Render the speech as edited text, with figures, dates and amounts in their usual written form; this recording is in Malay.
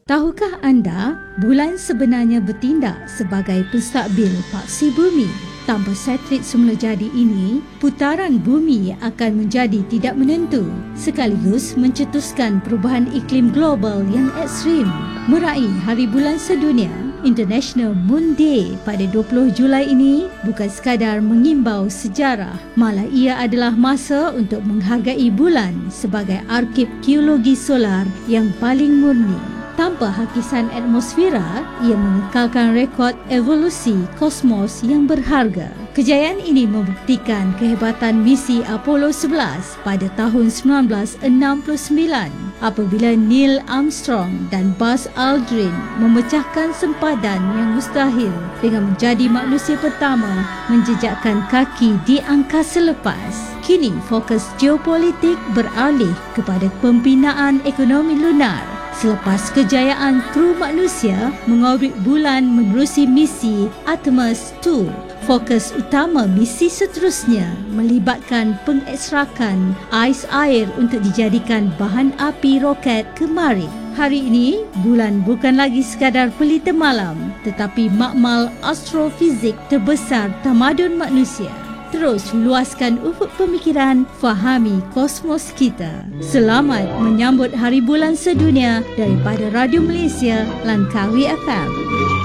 Tahukah anda, bulan sebenarnya bertindak sebagai penstakbil paksi bumi? Tanpa satelit semula jadi ini, putaran bumi akan menjadi tidak menentu, sekaligus mencetuskan perubahan iklim global yang ekstrim. Meraih Hari Bulan Sedunia, International Moon Day pada 20 Julai ini bukan sekadar mengimbau sejarah, malah ia adalah masa untuk menghargai bulan sebagai arkib geologi solar yang paling murni. Tanpa hakisan atmosfera, ia mengekalkan rekod evolusi kosmos yang berharga. Kejayaan ini membuktikan kehebatan misi Apollo 11 pada tahun 1969 apabila Neil Armstrong dan Buzz Aldrin memecahkan sempadan yang mustahil dengan menjadi manusia pertama menjejakkan kaki di angkasa lepas. Kini fokus geopolitik beralih kepada pembinaan ekonomi lunar. Selepas kejayaan kru manusia mengorbit bulan menerusi misi Artemis II, fokus utama misi seterusnya melibatkan pengekstrakan ais air untuk dijadikan bahan api roket ke Marikh. Hari ini, bulan bukan lagi sekadar pelita malam, tetapi makmal astrofizik terbesar tamadun manusia. Terus luaskan ufuk pemikiran, fahami kosmos kita. Selamat menyambut Hari Bulan Sedunia daripada Radio Malaysia Langkawi FM.